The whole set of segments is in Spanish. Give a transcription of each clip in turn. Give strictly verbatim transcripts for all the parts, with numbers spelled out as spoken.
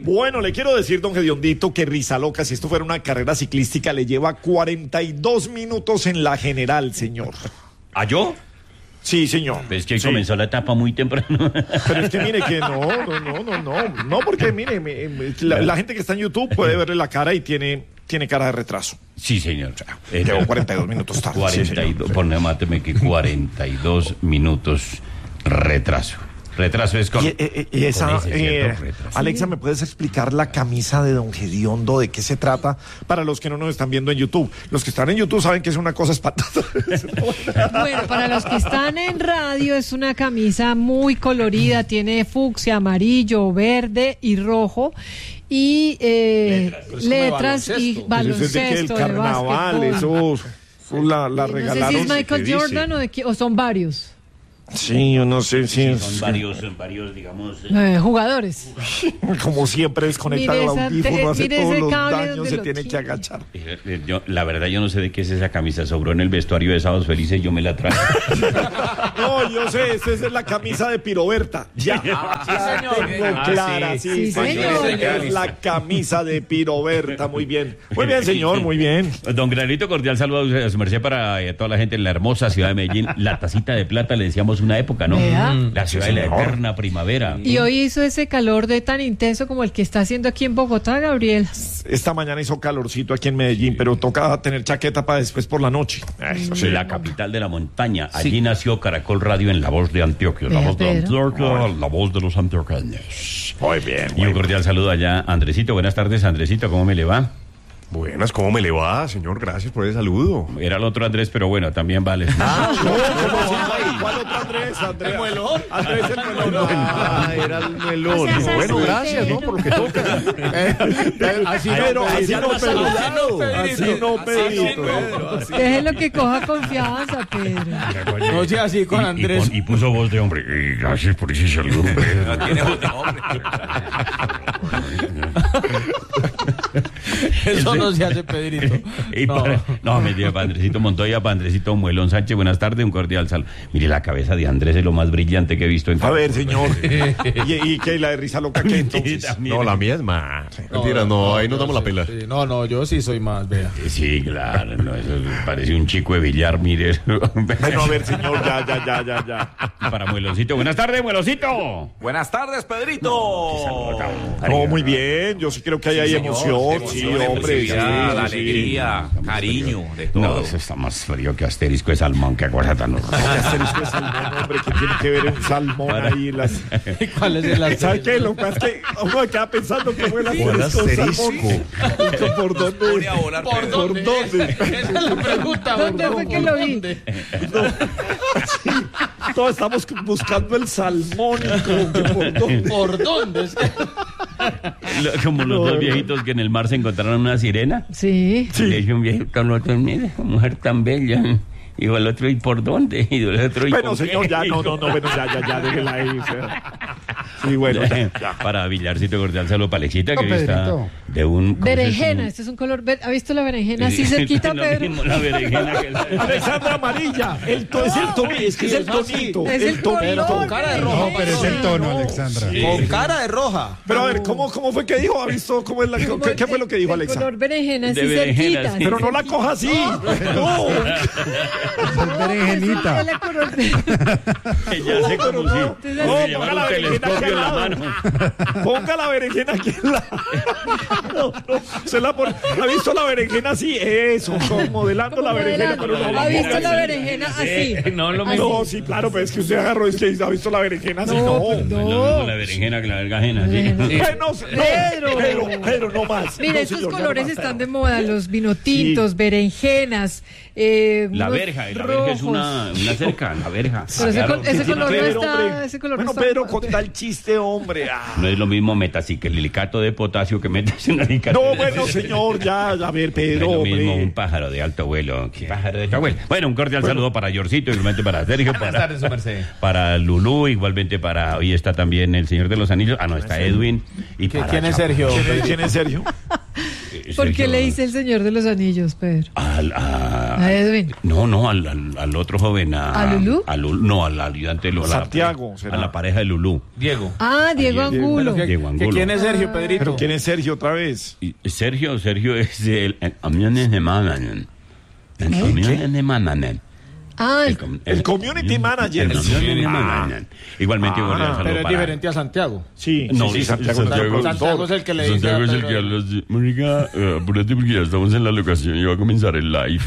Bueno, le quiero decir, don Gediondito, que Rizaloca, si esto fuera una carrera ciclística, le lleva cuarenta y dos minutos en la general, señor. ¿A yo? Sí, señor. Es que sí. comenzó la etapa muy temprano. Pero es que mire que no, no, no, no, no, no, porque mire, me, me, la, la gente que está en YouTube puede verle la cara y tiene, tiene cara de retraso. Sí, señor. O sea, llevo cuarenta y dos minutos tarde. cuarenta y dos, sí, ponle, máteme que cuarenta y dos minutos retraso. Retraso es con... Y, y, y esa, ese, eh, Alexa, ¿me puedes explicar la camisa de don Gediondo? ¿De qué se trata? Para los que no nos están viendo en YouTube. Los que están en YouTube saben que es una cosa espantosa. Bueno, para los que están en radio, es una camisa muy colorida. Tiene fucsia, amarillo, verde y rojo. Y eh, letras, letras y baloncesto. Eso es de que el carnaval, eso, eso la, la no regalaron. sé si es Michael Jordan o, de, o son varios. Sí, yo no sé si sí, es... son varios, son varios, digamos... Eh, jugadores. Como siempre, desconecta el audífono, hace todos los daños, se tiene tiene. que agachar. Yo, la verdad, yo no sé de qué es esa camisa. Sobró en el vestuario de Sábados Felices y yo me la traje. No, yo sé, esa es la camisa de Piroberta. Ya, ah, sí, señor. tengo Ah, clara, sí, sí, sí señor. señor. Es la camisa de Piroberta, muy bien. Muy bien, señor, muy bien. Don Granito, cordial saludo a su merced para eh, toda la gente en la hermosa ciudad de Medellín. La tacita de plata, le decíamos una época, ¿no? ¿Vea? La ciudad Sí, de la señor. eterna primavera. Y hoy hizo ese calor de tan intenso como el que está haciendo aquí en Bogotá, Gabriel. Esta mañana hizo calorcito aquí en Medellín, pero toca tener chaqueta para después por la noche. Eso sí. La capital de la montaña. Allí sí. Nació Caracol Radio en La Voz de Antioquia. La Vea, Voz de Pedro. Antioquia, la voz de los antioqueños. Muy bien. Y un cordial saludo allá, Andresito. Buenas tardes, Andresito. ¿Cómo me le va? Buenas, ¿cómo me le va, señor? Gracias por el saludo. Era el otro Andrés, pero bueno, también vale. Ah, no, ¿cómo? ¿Cuál otro Andrés? Andrés. ¿El muelón? Andrés el muelón. Ah, era el melón. O sea, así, Bueno, gracias, Pedro. ¿no? Por lo que toca. Así no, así no, Pedro. Así no, Pedro. Déjelo que coja confianza, Pedro. No sea así con Y- y Andrés. pon- Y, puso voz de hombre. Y gracias por ese saludo. No tiene voz de hombre. Eso no se hace, Pedrito. Y No. para- no, mentira, para Andresito Montoya, para Andresito Muelón Sánchez, buenas tardes, un cordial saludo. Mire, la cabeza de Andrés es lo más brillante que he visto en A ver, señor. ¿Y, y qué? ¿La de Rizaloca qué entonces? No, la mía es más. Mentira, no, ahí nos damos la pela. Sí, no, no, yo sí soy más, vea. Sí, claro, no, eso parece un chico de billar, mire. Bueno, a ver, señor, ya, ya, ya, ya, ya. Y para Mueloncito, buenas tardes, Mueloncito. Buenas tardes, Pedrito. No, muy bien. Yo sí creo que ahí hay señor, emoción. Sí, emoción, hombre. Sí, emotividad, la sí. alegría, cariño, de todo. No, eso está más frío que asterisco de salmón, qué cosa tan horrorosa. Asterisco de salmón, hombre, que tiene que ver un salmón ahí. Las... ¿Cuál es el ¿Sabe qué? Lo que pasa es que uno queda pensando cómo el ¿Cuál asterisco de salmón. asterisco? ¿Por dónde? a volar, ¿Por Pedro. dónde? Esa es la pregunta. ¿Dónde fue que lo vi? Todos estamos buscando el salmón. Como que ¿por dónde? ¿Por dónde? Lo- Como los dos viejitos que en el mar se encontraron una sirena. Sí. Sí. Le dice un viejito al otro, mire, mujer tan bella. Y el otro, ¿y por dónde? Y el otro, ¿y Bueno, con señor, qué? ya, no, no, no, bueno, ya, ya, ya, déjela ahí. O sea. Sí, bueno, ya, ya. Para Villarcito cordial saludo para Alexita, que No, hoy está Pedrito. de un... ¿cómo se Berenjena, llama? este es un color verde. ¿Ha visto la berenjena así cerquita, Lo Pedro? mismo, la berenjena que la- Alexandra Amarilla, el to, es el tonito, es que es el tonito, Es el tonito. color. cara de No, roja. pero es el tono, Alexandra. Con cara de roja. Pero a ver, ¿cómo, cómo fue que dijo? ¿Ha visto cómo es la, Como qué, qué fue lo que dijo el Alexa? color berenjena así De berenjena, cerquita. sí. así Pero no la cerquita. coja así. No. Es berenjenita. Es el color de- Ella hace como si no, como no, si llevara ponga la un berenjena telescopio en la aquí al mano. Ponga la berenjena aquí en la... No, no, se la pone... ¿Ha visto la berenjena así? Eso, como modelando la berenjena, pero no la ¿Ha visto ponga la así. berenjena así? Eh, no, lo Así. mismo. No, sí, claro, pero es que usted agarró, es que ha visto la berenjena así, no. No, No es lo mismo la berenjena que la verga ajena, ¿sí? Berenjena. Bueno, no, Pedro. pero, pero no más. Mira, No, estos señor, ya colores no más. están de moda, los vinotintos, berenjenas, eh, La unos verja, la verja es rojos. una, una cerca, la verja. Pero ese, Claro. col- ese ¿Qué tiene color que no ver, está, hombre? ese color Bueno, no está. Pedro, con tal chiste, hombre. Ah. No es lo mismo metaciclilicato de potasio que metaciclilicato. No, bueno, señor, ya, a ver, No Pedro, es lo mismo hombre. un pájaro de alto vuelo. que- Pájaro de alto vuelo. Bueno, un cordial saludo para Yorcito, igualmente para Sergio, Buenas para, tardes, su merced. para Lulú, igualmente para... Hoy está también el Señor de los Anillos. Ah, no, está Edwin. Y ¿Qué- para ¿Quién es Chapa. Sergio? ¿Quién es, quién es Sergio? ¿Por qué Sergio- le dice el Señor de los Anillos, Pedro? Al, a, A Edwin. No, no, al, al, al otro joven. ¿A, ¿A Lulú? a Lulú, no, al ayudante de Lulú. a la Santiago, pareja- será. A la pareja de Lulú. Diego. Ah, Diego Diego. Angulo. ¿Qué- Diego qué- Angulo. ¿Quién es Sergio, Pedrito? ¿Pero quién es Sergio otra vez? Y Sergio, Sergio es el. el Community Manager. El Community Manager. Ah, el- com- El Community Manager. El Community Ah. Manager. Igualmente, Ah, cordial saludo Pero es para- diferente a Santiago. Sí, No, sí, sí, sí, Santiago, Santiago- Santiago es el que le dice. Santiago a es el Pedro- que habla así. Mónica, eh, apúrate porque ya estamos en la locación y va a comenzar el live.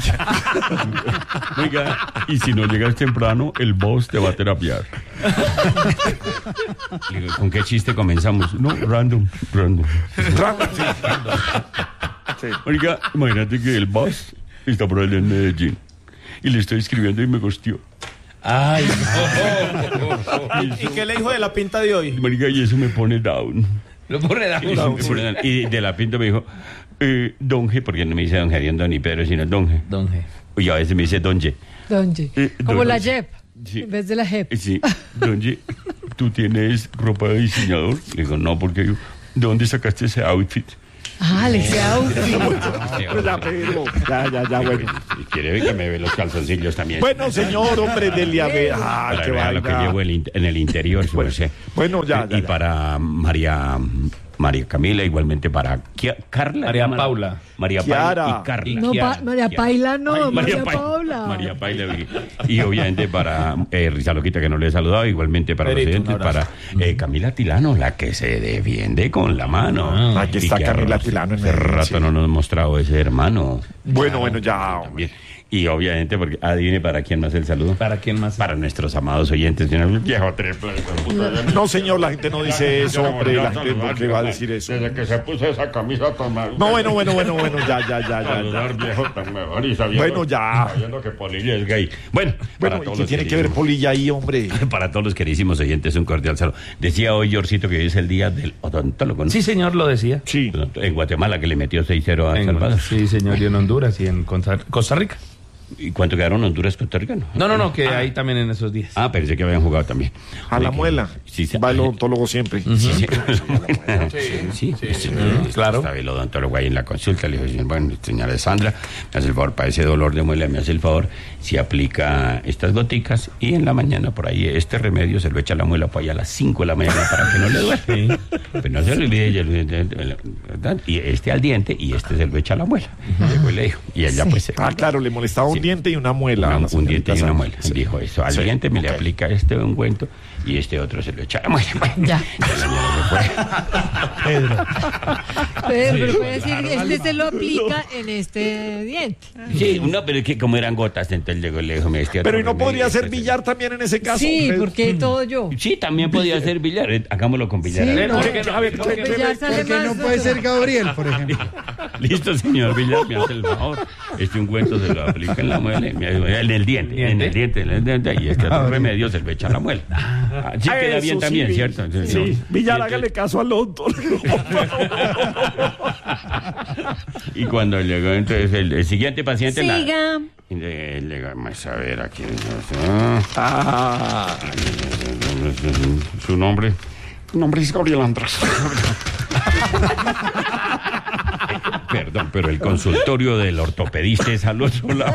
Mónica, y si no llegas temprano, el boss te va a terapiar. Le digo, ¿con qué chiste comenzamos? No, random, random. Random, sí. Sí. Mónica, imagínate que el boss está por allá en Medellín y le estoy escribiendo y me gosteó. Ay, ¿Y qué le dijo de la pinta de hoy? Mónica, y eso me pone down. Lo pone Y me pone down. Y de la pinta me dijo, eh, Donge, porque no me dice Don Gerión, Don ni Pedro, sino Donge. Don G. Y a veces me dice Donge. Donje. Eh, Como Donje. la Jep. Sí. En vez de la Jep. Eh, Sí, Donge, ¿tú tienes ropa de diseñador? Le digo, no, porque yo, ¿de dónde sacaste ese outfit? Ah, le hice outfit. Pues ya, Pedro. Ya, ya, ya, bueno. Si quiere ver que me ve los calzoncillos también. Bueno, señor, hombre, dele a ver. Ah, Para qué que vea lo que vaina. llevo el in- en el interior, su Bueno, merced. bueno, ya, Eh, ya, Y ya. para María María Camila, igualmente para Kia- Carla. María llámala. Paula. María Kiara. Paula y Carla. No, Kiara. pa- María Kiara. Paila no, Ay, María, Pa- Paula. María Paila. Y, y obviamente para eh, Risa Loquita, que no le he saludado, igualmente para Pedrito, los un oyentes, para abrazo. eh, Camila Tilano, la que se defiende con la mano. Aquí Y está que Camila hace- Tilano en Hace Medellín, rato sí. no nos ha mostrado ese hermano. Bueno, bueno, ya. También. Y obviamente, porque adivine para quién más el saludo. ¿Para quién más? Para nuestros amados oyentes. Viejo triple. No, señor, la gente no dice eso, hombre. La gente no que va a decir eso. Desde que se puso esa camisa tan mal. No, bueno, bueno, bueno, bueno, ya, ya, ya, ya, ya. Saludar, viejo tan mejor y sabiendo, Bueno, ya. sabiendo que Polilla es gay. Bueno, para Bueno, ¿y todos qué los tiene que ver queridísimos- Polilla ahí, hombre? Para todos los queridísimos oyentes, un cordial saludo. Decía hoy, Yorcito, que hoy es el día del odontólogo, ¿no? Sí, señor, lo decía. Sí. En Guatemala, que le metió seis cero a En- Salvador. sí, señor, y en Honduras y en Costa Costa Rica. ¿Y cuánto quedaron Honduras, Costa Rica? No, no, no, que ahí también en esos días. Ah, pensé que habían jugado también. A la Oye, muela. Sí, sí. Va el odontólogo siempre. Sí, sí, sí, sí, sí, claro. Estaba el odontólogo ahí en la consulta, le dijo, bueno, señora Sandra, me hace el favor, para ese dolor de muela, me hace el favor, si aplica estas goticas y en la mañana por ahí este remedio se lo echa a la muela por allá a las cinco de la mañana para que no le duele. Pero no se le olvide, ya lo- ¿verdad? Y este al diente y este se lo echa a la muela. Llegó y le dijo, y ella pues... se- Ah, claro, le molestaba un Sí. diente y una muela. a una- la un señorita diente y una Sandra. muela. Sí. Dijo eso. Al Sí, diente me le ok. aplica este ungüento y este otro se lo echa a la muela. Ya. La señora se fue. Pedro. Pedro, pero puede decir, este se lo aplica en este diente. Sí, no, pero es que como eran gotas, entonces llegó y le dijo, me este Pero otro ¿y no remedio, podría este ser se- billar también en ese caso? Sí, Pedro? porque todo yo. Sí, también podía ser billar. Eh, Hagámoslo con billar. Sí, A ver, no. ¿por ¿Por qué qué? no? A ver, ¿qué- qué- Pues ya sale Porque más no puede ser Gabriel, por ejemplo. Listo, señor Villar, me hace el favor. Este ungüento se lo aplica en la muela, y me- en el diente, en el diente, en el diente, y este otro remedio se lo echa a la muela. Ah, sí Ah, queda eso bien sí, también, Vill- ¿cierto? Sí, Villar, Y hágale caso al odontólogo. Y cuando llegó entonces el, el siguiente paciente... la- Siga. y le, le vamos a ver aquí. ah, Ah, Su nombre. Mi nombre es Gabriel Andrés. Perdón, pero el consultorio del ortopedista es al otro lado.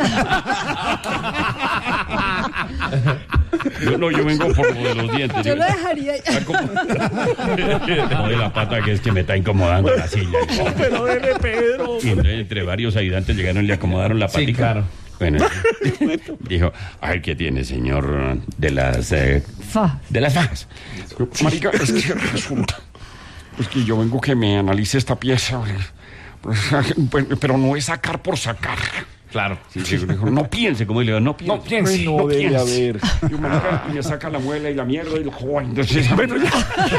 Yo no, yo vengo por lo de los dientes. Yo lo dejaría. Ah, ¿cómo? No, de la pata que es que me está incomodando la silla. pero dele, Pedro. Y entre, entre varios ayudantes llegaron y le acomodaron la patica. Sí, claro. Bueno, dijo, ay, ¿qué tiene, señor? De las... eh, Fa. de las fajas. Marica, es que resulta. Es que yo vengo que me analice esta pieza. Pues, pero no es sacar por sacar. Claro. Sí, sí, dijo, no piense, como le digo, no piense. No piense, Ay, no no debe piense. haber. Yo marica, me saca la muela y la mierda y lo joven. Entonces, bueno, ya.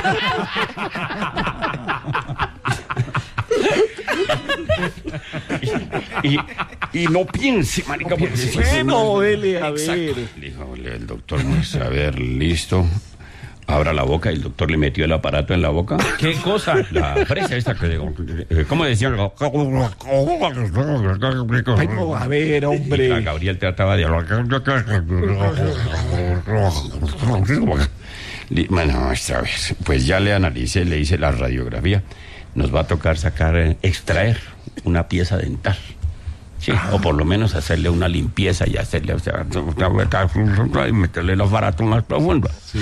Y, y no piense, marica, porque si Bueno, dele, a Exacto. ver. Dijo el doctor, pues, a ver, listo. Abra la boca y el doctor le metió el aparato en la boca. ¿Qué cosa? La fresa esta que digo, eh, ¿cómo decían? Bueno, a ver, Y hombre. la Gabriel trataba de... Li- Bueno, esta vez, pues ya le analicé, le hice la radiografía. nos va a tocar sacar, eh, extraer una pieza dental. Sí, o por lo menos hacerle una limpieza y hacerle, o sea, y meterle los baratos más profundos. Sí.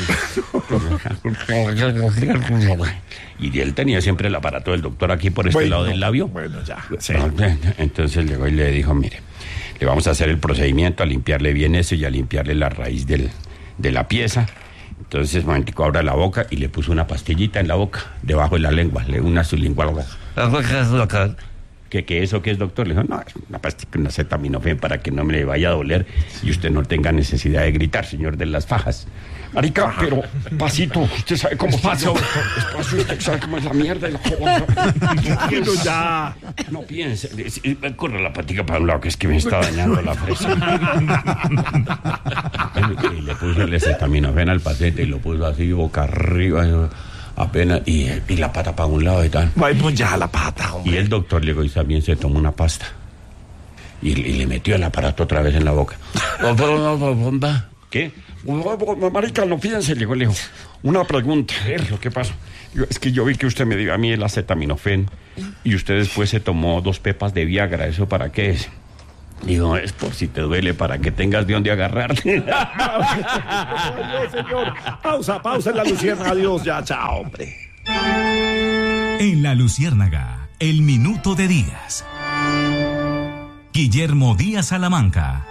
Y él tenía siempre el aparato del doctor aquí por este bueno, lado del labio. Bueno, ya. Sí. Entonces llegó y le dijo, mire, le vamos a hacer el procedimiento, a limpiarle bien eso y a limpiarle la raíz del, de la pieza. Entonces, momentico, abra la boca y le puso una pastillita en la boca, debajo de la lengua, le una sublingual. ¿Qué, qué eso qué es, doctor? Le dijo, no, es una pastilla, una acetaminofén para que no me le vaya a doler y usted no tenga necesidad de gritar, señor de las fajas. Marica, pero pasito, usted sabe cómo Espacio, espacio, usted sabe cómo es la mierda y la joda. Tranquilo ya. No piense, corre la patica para un lado que es que me está dañando la fresa. Y le puso el acetaminofén al paciente y lo puso así boca arriba. Apenas, y, y la pata para un lado y tal. Bueno, ya la pata, hombre. Y el doctor llegó y también se tomó una pasta. Y, y le metió el aparato otra vez en la boca. ¿Qué? Marica, no, fíjense, llegó, le dijo, una pregunta. Sergio, ¿qué pasa? Yo, es que yo vi que usted me dio a mí el acetaminofén y usted después se tomó dos pepas de Viagra. ¿Eso para qué es? Digo, es por si te duele, para que tengas de dónde agarrarte. Adiós, señor. Pausa, pausa en La Luciérnaga. Adiós, ya, chao, hombre. En La Luciérnaga, el minuto de Díaz. Guillermo Díaz Salamanca.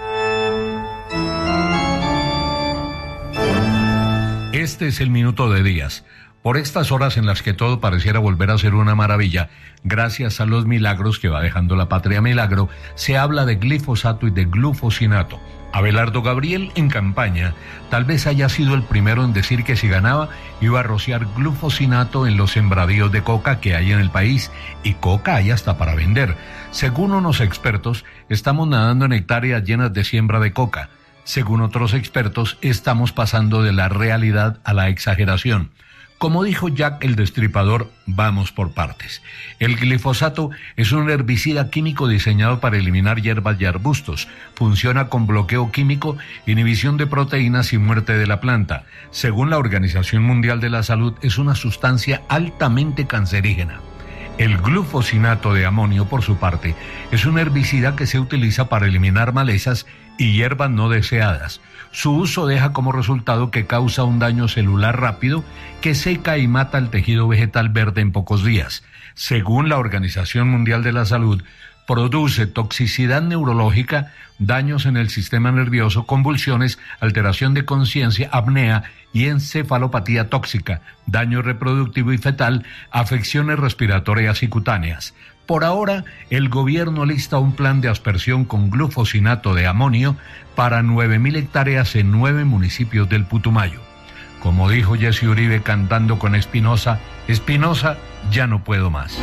Este es el minuto de Díaz. Por estas horas en las que todo pareciera volver a ser una maravilla, gracias a los milagros que va dejando la patria milagro, se habla de glifosato y de glufosinato. Abelardo Gabriel, en campaña, tal vez haya sido el primero en decir que si ganaba iba a rociar glufosinato en los sembradíos de coca que hay en el país, y coca hay hasta para vender. Según unos expertos, estamos nadando en hectáreas llenas de siembra de coca. Según otros expertos, estamos pasando de la realidad a la exageración. Como dijo Jack el Destripador, vamos por partes. El glifosato es un herbicida químico diseñado para eliminar hierbas y arbustos. Funciona con bloqueo químico, inhibición de proteínas y muerte de la planta. Según la Organización Mundial de la Salud, es una sustancia altamente cancerígena. El glufosinato de amonio, por su parte, es un herbicida que se utiliza para eliminar malezas y hierbas no deseadas. Su uso deja como resultado que causa un daño celular rápido que seca y mata el tejido vegetal verde en pocos días. Según la Organización Mundial de la Salud, produce toxicidad neurológica, daños en el sistema nervioso, convulsiones, alteración de conciencia, apnea y encefalopatía tóxica, daño reproductivo y fetal, afecciones respiratorias y cutáneas. Por ahora, el gobierno lista un plan de aspersión con glufosinato de amonio para nueve mil hectáreas en nueve municipios del Putumayo. Como dijo Jesse Uribe cantando con Espinosa, Espinosa, ya no puedo más.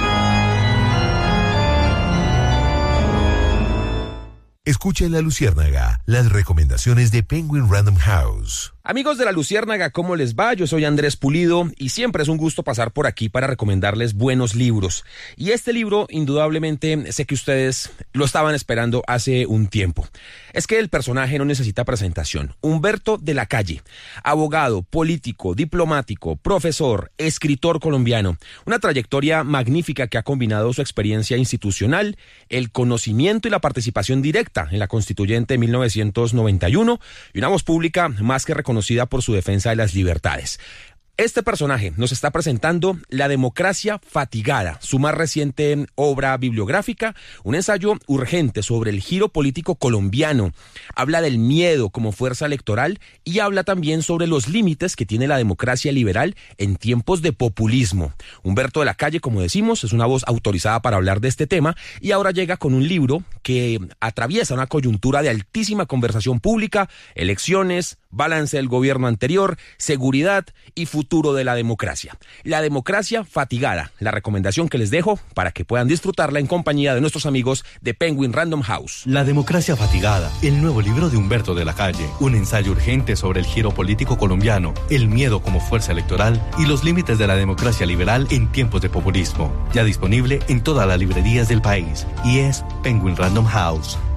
Escucha en La Luciérnaga las recomendaciones de Penguin Random House. Amigos de La Luciérnaga, ¿cómo les va? Yo soy Andrés Pulido y siempre es un gusto pasar por aquí para recomendarles buenos libros. Y este libro, indudablemente, sé que ustedes lo estaban esperando hace un tiempo. Es que el personaje no necesita presentación. Humberto de la Calle, abogado, político, diplomático, profesor, escritor colombiano. Una trayectoria magnífica que ha combinado su experiencia institucional, el conocimiento y la participación directa en la Constituyente de mil novecientos noventa y uno y una voz pública más que reconocida por su defensa de las libertades. Este personaje nos está presentando La democracia fatigada, su más reciente obra bibliográfica, un ensayo urgente sobre el giro político colombiano. Habla del miedo como fuerza electoral y habla también sobre los límites que tiene la democracia liberal en tiempos de populismo. Humberto de la Calle, como decimos, es una voz autorizada para hablar de este tema y ahora llega con un libro que atraviesa una coyuntura de altísima conversación pública, elecciones, balance del gobierno anterior, seguridad y futuro de la democracia. La democracia fatigada, la recomendación que les dejo para que puedan disfrutarla en compañía de nuestros amigos de Penguin Random House. La democracia fatigada, el nuevo libro de Humberto de la Calle, un ensayo urgente sobre el giro político colombiano, el miedo como fuerza electoral y los límites de la democracia liberal en tiempos de populismo. Ya disponible en todas las librerías del país y es Penguin Random House.